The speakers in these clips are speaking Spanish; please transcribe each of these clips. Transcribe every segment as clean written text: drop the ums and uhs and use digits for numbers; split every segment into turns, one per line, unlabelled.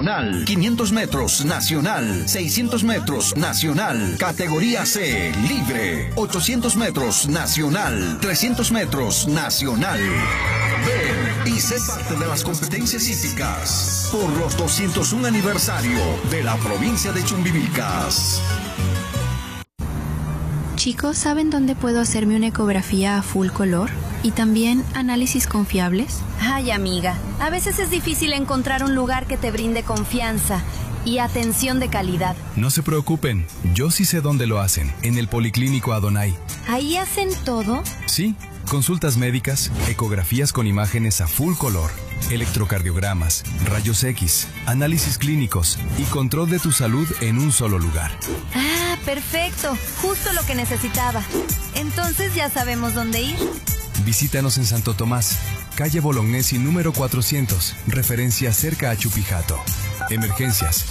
nacional. 500 metros, nacional. 600 metros, nacional. Categoría C, libre. 800 metros, nacional. 300 metros, nacional. Ven y sé parte de las competencias hípicas por los 201 aniversario de la provincia de Chumbivilcas.
Chicos, ¿saben dónde puedo hacerme una ecografía a full color? ¿Y también análisis confiables?
Ay, amiga, a veces es difícil encontrar un lugar que te brinde confianza y atención de calidad.
No se preocupen, yo sí sé dónde lo hacen, en el Policlínico Adonai.
¿Ahí hacen todo?
Sí, consultas médicas, ecografías con imágenes a full color, electrocardiogramas, rayos X, análisis clínicos y control de tu salud en un solo lugar.
Ah, perfecto, justo lo que necesitaba. Entonces ya sabemos dónde ir.
Visítanos en Santo Tomás, calle Bolognesi número 400, referencia cerca a Chupijato. Emergencias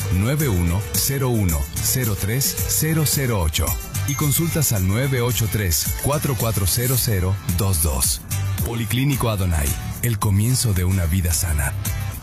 9101-03-008 y consultas al 983-440022. Policlínico Adonai, el comienzo de una vida sana.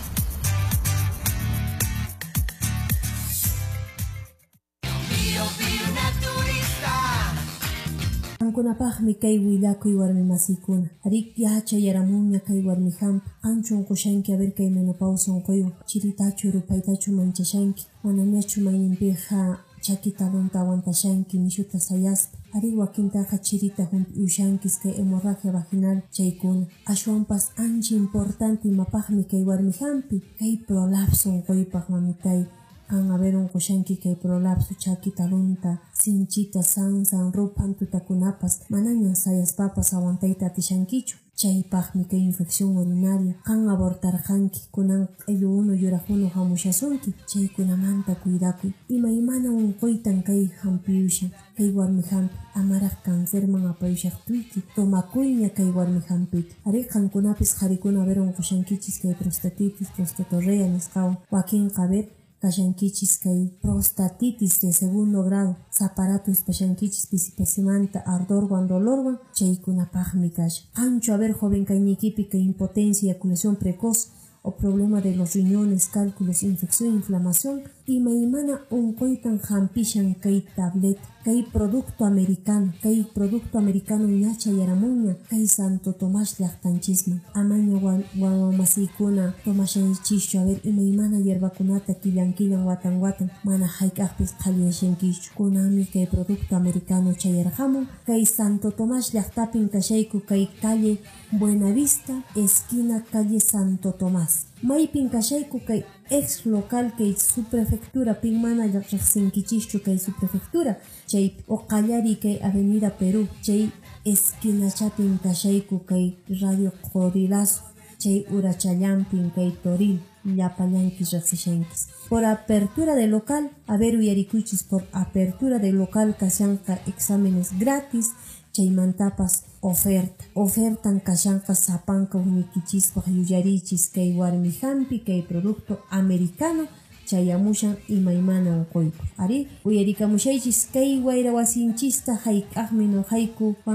Ankunapaqmi kay willakuy warmi masiykuna. Arik yacha yaramunña kay warmi hampi. Anchun qushanki a ver kay menopausa unquyuq. Chiritachu rupaytachu manchashanki. Manañachu mayninpiqa chakitalunta awantashanki nishuta sayaspa. Ari wakintaqa chirita humpi ushankis kay hemorragia vaginal chaykuna. Ashwanpas ancha importante imapaqmi kay warmi hampi. Kay prolapso unquypaq mamitay. Kan haberon qushanki kay prolapso chakitalunta sinchita sansan rupan tutakunapas manañan sayaspapas awantayta atishankichu. Chaypaqmi kay infección urinaria kan abortarqanki kunan q'illu unu yuraq unu hamushasunki chaykunamanta cuidakuy. Imaymana unquytan kay hampiyushan kay warmi hampi amaraq cancerman apayushaqtuyki tomakuyña kay warmi hampita. Ari qankunapis qharikuna haberon qushankichis kay prostatitis, prostatorrea nisqawan wakinqa haber kashankichis kay prostatitis de segundo grado, zaparato espashankichis pisipasimanta, ardorwan, dolorwan, chaykunapaqmi kasha. Ancho haber joven kaynikipi kay impotencia, eyaculación precoz o problema de los riñones, cálculos, infección, inflamación, imaymana unquytan hampishan kay tableta, kay producto americano ñacha yaramunña, kay Santo Tomás llaqtanchisman. Amaña wawamasiykuna tomashanchischu haber imaymana yerbakunata killan watan mana hayk'aqpis qhaliashankischu. Kunami kay producto americano chayarqamun, kay Santo Tomás llaqtapin kashayku kay calle Buenavista, esquina calle Santo Tomás. Maypin kashayku kay ex local kay subprefectura pin mana riqsinkichischu kay subprefectura chay oqallari kay avenida Perú chay esquina chapin kashayku kay radio Corilazo chay urachallampin kay Toril llapallankis riqsishankis. Por apertura de local haber uyarikuchis por apertura de local kashanqa exámenes gratis chaymantapas ofertan kashanqa sapanka unikichispaq yuyarichis kay warmi hampi kay producto americano chayamushan imaymana unquypaq. Ari uyarikamushaychis kay wayra wasinchista hayk'aqmi noqayku